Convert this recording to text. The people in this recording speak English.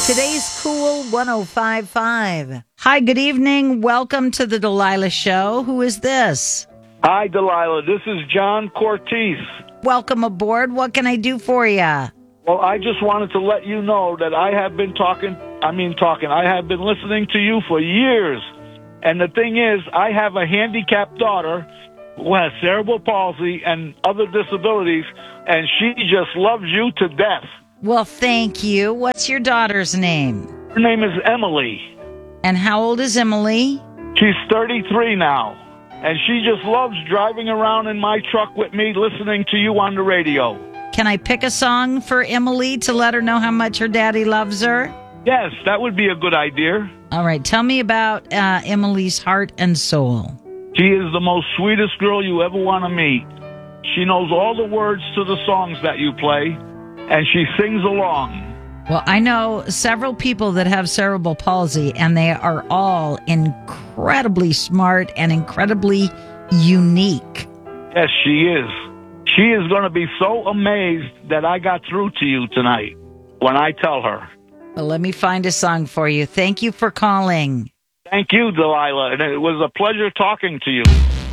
Today's Cool 105.5. Hi, good evening. Welcome to the Delilah Show. Who is this? Hi, Delilah. This is John Cortese. Welcome aboard. What can I do for you? Well, I just wanted to let you know that I have been I have been listening to you for years. And the thing is, I have a handicapped daughter who has cerebral palsy and other disabilities, and she just loves you to death. Well, thank you. What's your daughter's name? Her name is Emily. And how old is Emily? She's 33 now, and she just loves driving around in my truck with me listening to you on the radio. Can I pick a song for Emily to let her know how much her daddy loves her? Yes, that would be a good idea. All right, tell me about Emily's heart and soul. She is the most sweetest girl you ever want to meet. She knows all the words to the songs that you play, and she sings along. Well, I know several people that have cerebral palsy, and they are all incredibly smart and incredibly unique. Yes, she is. She is going to be so amazed that I got through to you tonight when I tell her. Well, let me find a song for you. Thank you for calling. Thank you, Delilah, and it was a pleasure talking to you.